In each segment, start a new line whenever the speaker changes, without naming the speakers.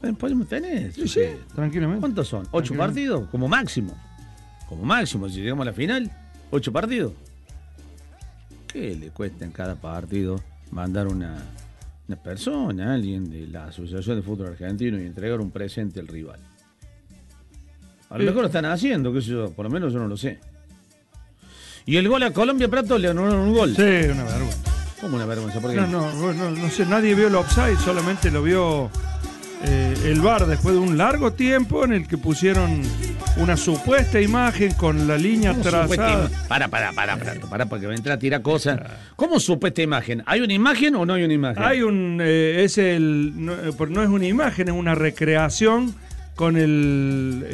Podemos tener.
Sí, tranquilamente.
¿Cuántos son? ¿8 partidos? Como máximo. Si llegamos a la final, 8 partidos. ¿Qué le cuesta en cada partido mandar una persona, alguien de la Asociación de Fútbol Argentino y entregar un presente al rival? A lo mejor lo están haciendo, qué sé yo, por lo menos yo no lo sé. Y el gol a Colombia, Prato, le anularon un gol.
Sí, una vergüenza.
¿Cómo una vergüenza? ¿Por qué?
No sé, nadie vio el offside, solamente lo vio el VAR después de un largo tiempo en el que pusieron una supuesta imagen con la línea trazada.
Para, porque va a entrar a tirar cosas. ¿Cómo supuesta imagen? ¿Hay una imagen o no hay una imagen?
Hay no es una imagen, es una recreación con el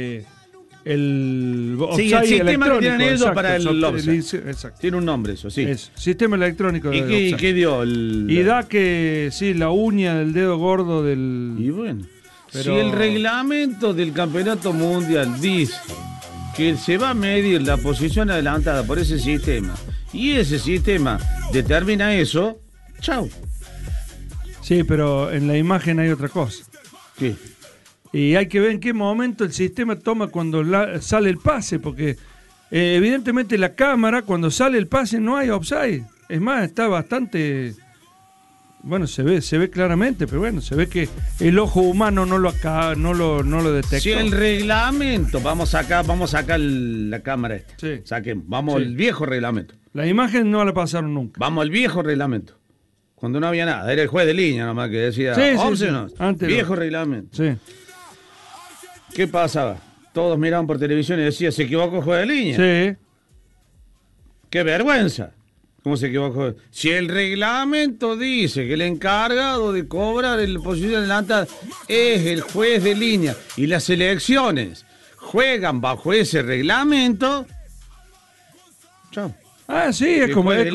offside
sí, el sistema
electrónico.
Que tienen ellos para el offside.
Exacto.
Tiene un nombre eso, sí.
Es sistema electrónico.
¿Y qué dio?
Y da que, sí, la uña del dedo gordo del...
Y bueno, pero... si el reglamento del campeonato mundial dice que se va a medir la posición adelantada por ese sistema y ese sistema determina eso, chau.
Sí, pero en la imagen hay otra cosa.
¿Qué?
Y hay que ver en qué momento el sistema toma cuando sale el pase, porque evidentemente la cámara, cuando sale el pase, no hay offside. Es más, está bastante... Bueno, se ve claramente, pero bueno, se ve que el ojo humano no lo detectó.
Si el reglamento, vamos a sacar la cámara esta.
Sí.
Saquen, vamos al viejo reglamento.
La imagen no la pasaron nunca.
Vamos al viejo reglamento. Cuando no había nada, era el juez de línea nomás que decía,
sí.
Antes viejo reglamento.
Sí.
¿Qué pasaba? Todos miraban por televisión y decían, se equivocó el juez de línea.
Sí.
¡Qué vergüenza! ¿Cómo se equivocó? Si el reglamento dice que el encargado de cobrar en la posición adelantada es el juez de línea y las elecciones juegan bajo ese reglamento, chao.
Ah, sí, es como el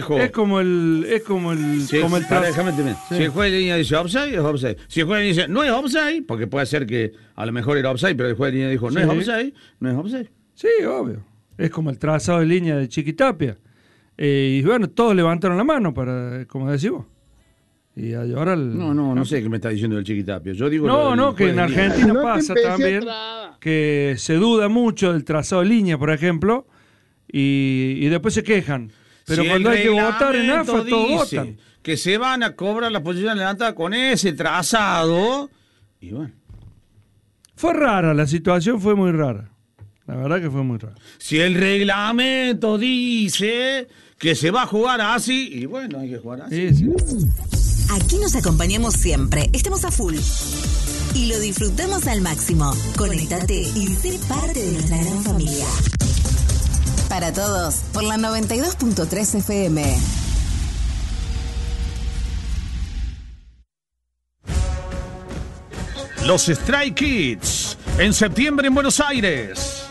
déjame terminar. Si el juez de línea dice offside, es offside. Si el juez de línea dice no es offside, porque puede ser que a lo mejor era offside, pero el juez de línea dijo no es offside, no es offside.
Sí, obvio. Es como el trazado de línea de Chiquitapia. Y bueno, todos levantaron la mano para, como decís vos. Y ahora
no sé qué me está diciendo el Chiquitapia. Yo digo
que en Argentina pasa también que se duda mucho del trazado de línea, por ejemplo. Y después se quejan. Pero si cuando hay que votar en AFA, todos votan.
Que se van a cobrar las posiciones adelantadas con ese trazado. Y bueno.
Fue rara, la situación fue muy rara. La verdad que fue muy rara.
Si el reglamento dice que se va a jugar así, y bueno, hay que jugar así.
Sí.
Aquí nos acompañamos siempre. Estamos a full. Y lo disfrutamos al máximo. Conéctate y sé parte de nuestra gran familia. Para todos, por la 92.3 FM.
Los Stray Kids, en septiembre en Buenos Aires.